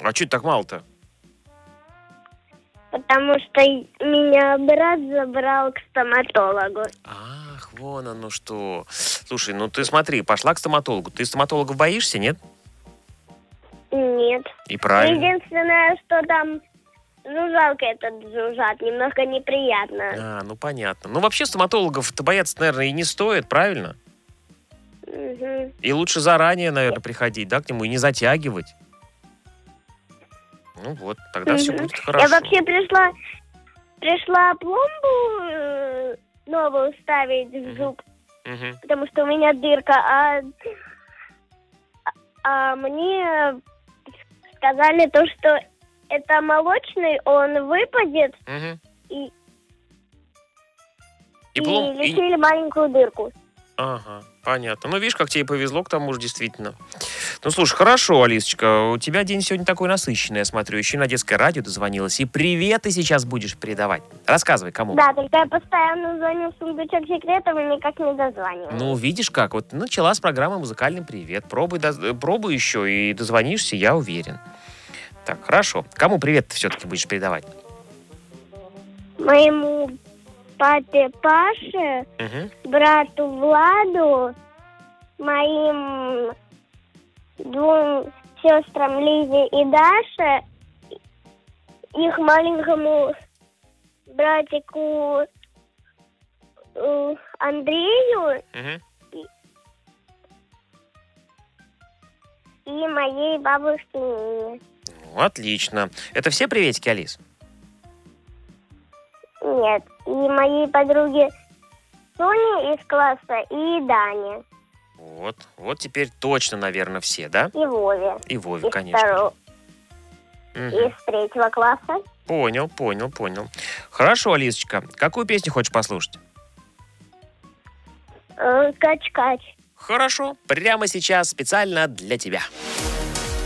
А что так мало-то? Потому что меня брат забрал к стоматологу. Ах, вон оно что. Слушай, ну ты смотри, пошла к стоматологу. Ты стоматологов боишься, нет? Нет. И правильно. Единственное, что там жужжалка этот жужжат, немного неприятно. Ну понятно. Ну вообще стоматологов-то бояться, наверное, и не стоит, правильно? Угу. И лучше заранее, наверное, приходить, да, к нему и не затягивать. Ну вот, тогда все будет хорошо. Я вообще пришла пломбу новую ставить в зуб, потому что у меня дырка, а мне сказали то, что это молочный, он выпадет, и лечили маленькую дырку. Ага, понятно. Ну, видишь, как тебе повезло, к тому же, действительно. Ну, слушай, хорошо, Алисочка, у тебя день сегодня такой насыщенный, я смотрю. Еще и на детское радио дозвонилась. И привет ты сейчас будешь передавать. Рассказывай, кому. Да, только я постоянно звоню в сундучок секретов и никак не дозваниваюсь. Ну, видишь как, вот началась программа «Музыкальный привет». Пробуй еще и дозвонишься, я уверен. Так, хорошо. Кому привет ты все-таки будешь передавать? Моему папе Паше, брату Владу, моим 2 сестрам Лизе и Даше, их маленькому братику Андрею и моей бабушке Нине. Ну, отлично. Это все приветики, Алис? Нет, и моей подруге Соне из класса, и Дане. Вот теперь точно, наверное, все, да? И Вове. И Вове, конечно. Из 3 класса. Понял. Хорошо, Алисочка. Какую песню хочешь послушать? Кач-кач. Хорошо. Прямо сейчас специально для тебя.